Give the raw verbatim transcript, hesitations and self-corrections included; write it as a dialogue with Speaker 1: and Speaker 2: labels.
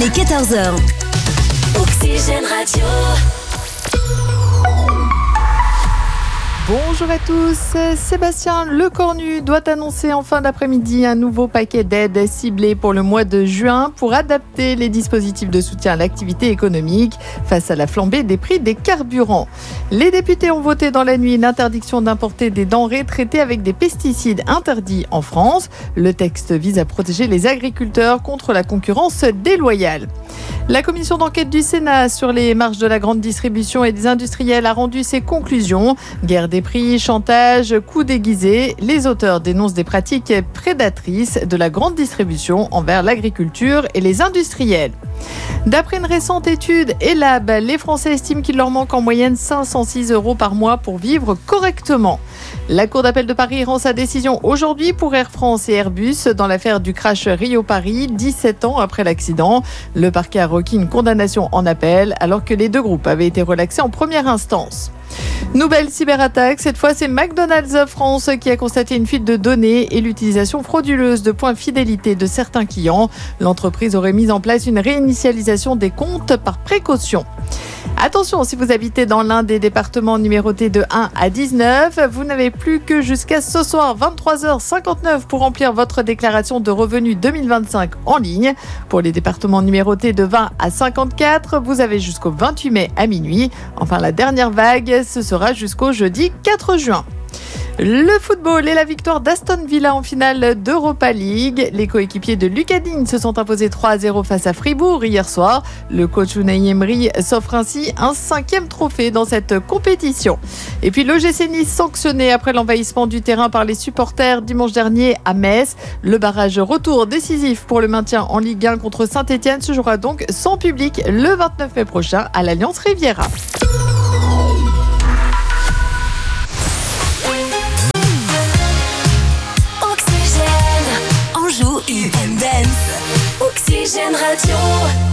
Speaker 1: est quatorze heures. Oxygène Radio.
Speaker 2: Bonjour à tous, Sébastien Lecornu doit annoncer en fin d'après-midi un nouveau paquet d'aides ciblées pour le mois de juin pour adapter les dispositifs de soutien à l'activité économique face à la flambée des prix des carburants. Les députés ont voté dans la nuit une interdiction d'importer des denrées traitées avec des pesticides interdits en France. Le texte vise à protéger les agriculteurs contre la concurrence déloyale. La commission d'enquête du Sénat sur les marges de la grande distribution et des industriels a rendu ses conclusions. Guerre des prix, chantage, coûts déguisés. Les auteurs dénoncent des pratiques prédatrices de la grande distribution envers l'agriculture et les industriels. D'après une récente étude Elab, les Français estiment qu'il leur manque en moyenne cinq cent six euros par mois pour vivre correctement. La Cour d'appel de Paris rend sa décision aujourd'hui pour Air France et Airbus dans l'affaire du crash Rio-Paris, dix-sept ans après l'accident. Le parquet a requis une condamnation en appel alors que les deux groupes avaient été relaxés en première instance. Nouvelle cyberattaque, cette fois c'est McDonald's France qui a constaté une fuite de données et l'utilisation frauduleuse de points fidélité de certains clients. L'entreprise aurait mis en place une réinitialisation des comptes par précaution. Attention, si vous habitez dans l'un des départements numérotés de un à dix-neuf, vous n'avez plus que jusqu'à ce soir vingt-trois heures cinquante-neuf pour remplir votre déclaration de revenus deux mille vingt-cinq en ligne. Pour les départements numérotés de vingt à cinquante-quatre, vous avez jusqu'au vingt-huit mai à minuit. Enfin, la dernière vague, ce sera jusqu'au jeudi quatre juin. Le football et la victoire d'Aston Villa en finale d'Europa League. Les coéquipiers de Lucas Digne se sont imposés trois à zéro face à Fribourg hier soir. Le coach Unai Emery s'offre ainsi un cinquième trophée dans cette compétition. Et puis l'O G C Nice sanctionné après l'envahissement du terrain par les supporters dimanche dernier à Metz. Le barrage retour décisif pour le maintien en Ligue un contre Saint-Etienne se jouera donc sans public le vingt-neuf mai prochain à l'Alliance Riviera.
Speaker 1: U M Dance. Oxygène Radio.